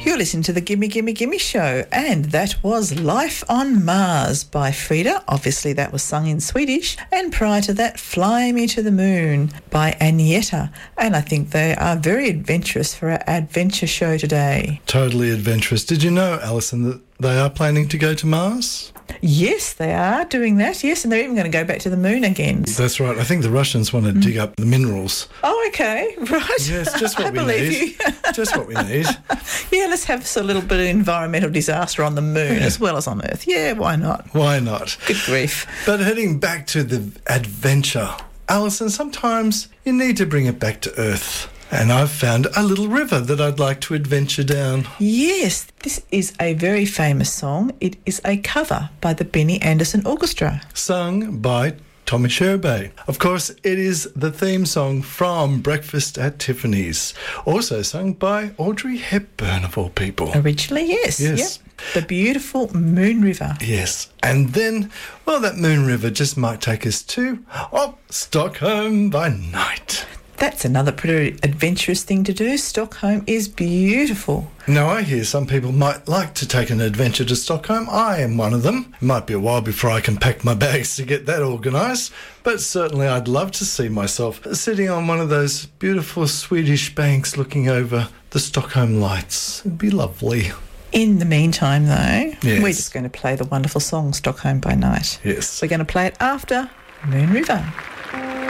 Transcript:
You're listening to the Gimme Gimme Gimme Show, and that was Life on Mars by Frida. Obviously that was sung in Swedish, and prior to that Fly Me to the Moon by Agneta, and I think they are very adventurous for our adventure show today. Totally adventurous. Did you know, Alison, that they are planning to go to Mars? Yes, they are doing that, yes, and they're even going to go back to the moon again. That's right. I think the Russians want to dig up the minerals. Oh, okay, right. Yes, just what we need. Just what we need. Yeah, let's have a little bit of environmental disaster on the moon as well as on Earth. Yeah, why not? Why not? Good grief. But heading back to the adventure, Alison, sometimes you need to bring it back to Earth. And I've found a little river that I'd like to adventure down. Yes, this is a very famous song. It is a cover by the Benny Andersson Orchestra. Sung by Tommy Sherby. Of course, it is the theme song from Breakfast at Tiffany's. Also sung by Audrey Hepburn, of all people. Originally, yes. Yes. Yep. The beautiful Moon River. Yes. And then, well, that Moon River just might take us to Stockholm by night. That's another pretty adventurous thing to do. Stockholm is beautiful. Now, I hear some people might like to take an adventure to Stockholm. I am one of them. It might be a while before I can pack my bags to get that organised, but certainly I'd love to see myself sitting on one of those beautiful Swedish banks looking over the Stockholm lights. It'd be lovely. In the meantime, though, Yes. we're just going to play the wonderful song Stockholm by Night. Yes. We're going to play it after Moon River.